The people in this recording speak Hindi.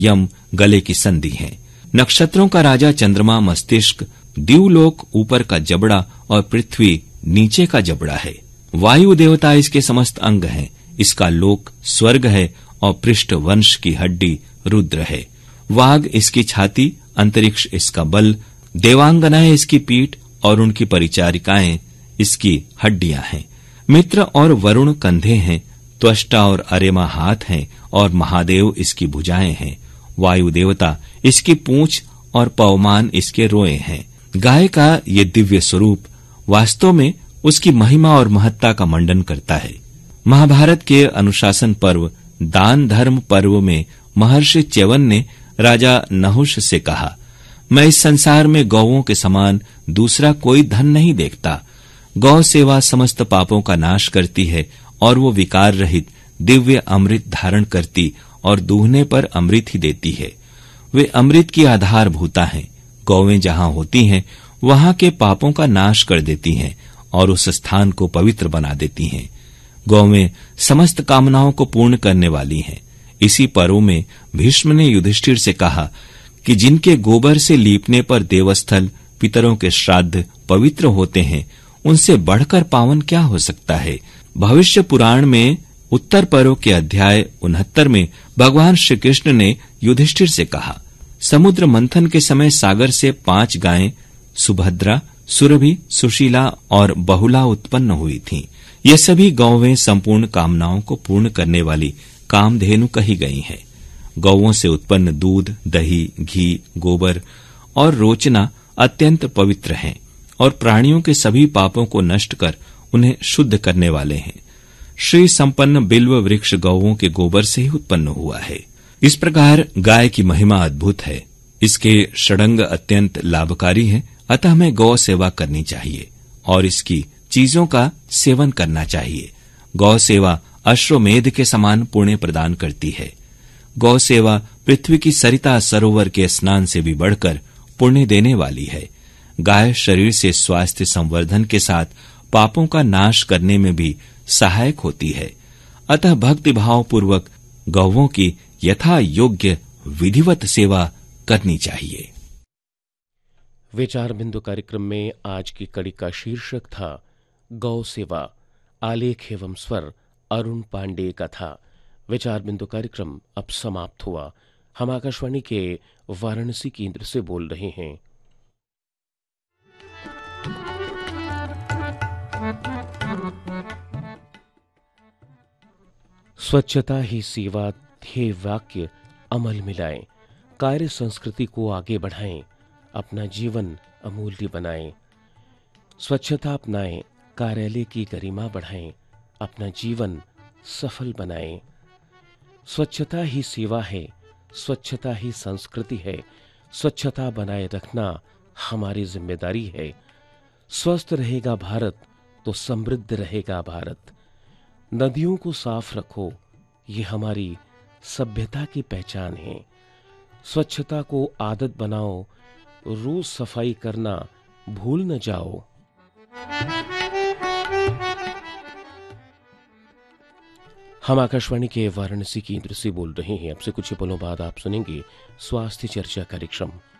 यम गले की संधि है। नक्षत्रों का राजा चंद्रमा मस्तिष्क, द्यूलोक ऊपर का जबड़ा और पृथ्वी नीचे का जबड़ा है। वायु देवता इसके समस्त अंग हैं। इसका लोक स्वर्ग है और पृष्ठ वंश की हड्डी रुद्र है। वाघ इसकी छाती, अंतरिक्ष इसका बल, देवांगनाएं इसकी पीठ और उनकी परिचारिकाएं इसकी हड्डियां हैं। मित्र और वरुण कंधे हैं, त्वष्टा और अरेमा हाथ हैं और महादेव इसकी भुजाएं हैं। वायु देवता इसकी पूंछ और पवमान इसके रोए हैं। गाय का ये दिव्य स्वरूप वास्तव में उसकी महिमा और महत्ता का मंडन करता है। महाभारत के अनुशासन पर्व दान धर्म पर्व में महर्षि च्यवन ने राजा नहुष से कहा, मैं इस संसार में गौओं के समान दूसरा कोई धन नहीं देखता। गौ सेवा समस्त पापों का नाश करती है और वो विकार रहित दिव्य अमृत धारण करती और दूहने पर अमृत ही देती है। वे अमृत की आधारभूता हैं। गौवें जहां होती हैं वहां के पापों का नाश कर देती हैं और उस स्थान को पवित्र बना देती हैं। गौवें समस्त कामनाओं को पूर्ण करने वाली हैं। इसी पर्व में भीष्म ने युधिष्ठिर से कहा कि जिनके गोबर से लीपने पर देवस्थल पितरों के श्राद्ध पवित्र होते हैं, उनसे बढ़कर पावन क्या हो सकता है। भविष्य पुराण में उत्तर पर्व के अध्याय 69 में भगवान श्री कृष्ण ने युधिष्ठिर से कहा, समुद्र मंथन के समय सागर से 5 गायें सुभद्रा, सुरभि, सुशीला और बहुला उत्पन्न हुई थीं। ये सभी गौवें संपूर्ण कामनाओं को पूर्ण करने वाली कामधेनु कही गई हैं। गौवों से उत्पन्न दूध, दही, घी, गोबर और रोचना अत्यंत पवित्र हैं और प्राणियों के सभी पापों को नष्ट कर उन्हें शुद्ध करने वाले हैं। श्री संपन्न बिल्व वृक्ष गौवों के गोबर से ही उत्पन्न हुआ है। इस प्रकार गाय की महिमा अद्भुत है। इसके षडंग अत्यंत लाभकारी है, अतः हमें गौ सेवा करनी चाहिए और इसकी चीजों का सेवन करना चाहिए। गौ सेवा अश्वमेध के समान पुण्य प्रदान करती है। गौ सेवा पृथ्वी की सरिता सरोवर के स्नान से भी बढ़कर पुण्य देने वाली है। गाय शरीर से स्वास्थ्य संवर्धन के साथ पापों का नाश करने में भी सहायक होती है। अतः भक्ति भाव पूर्वक गौवों की यथा योग्य विधिवत सेवा करनी चाहिए। विचार बिंदु कार्यक्रम में आज की कड़ी का शीर्षक था गौ सेवा। आलेख एवं स्वर अरुण पांडे का था। विचार बिंदु कार्यक्रम अब समाप्त हुआ। हम आकाशवाणी के वाराणसी केंद्र से बोल रहे हैं। स्वच्छता ही सेवा ध्येय वाक्य अमल मिलाएं, कार्य संस्कृति को आगे बढ़ाएं, अपना जीवन अमूल्य बनाएं। स्वच्छता अपनाएं, कार्यालय की गरिमा बढ़ाएं, अपना जीवन सफल बनाएं। स्वच्छता ही सेवा है, स्वच्छता ही संस्कृति है, स्वच्छता बनाए रखना हमारी जिम्मेदारी है। स्वस्थ रहेगा भारत तो समृद्ध रहेगा भारत। नदियों को साफ रखो, ये हमारी सभ्यता की पहचान है। स्वच्छता को आदत बनाओ, रोज सफाई करना भूल न जाओ। हम आकाशवाणी के वाराणसी केंद्र से बोल रहे हैं। अब से कुछ पलों बाद आप सुनेंगे स्वास्थ्य चर्चा कार्यक्रम।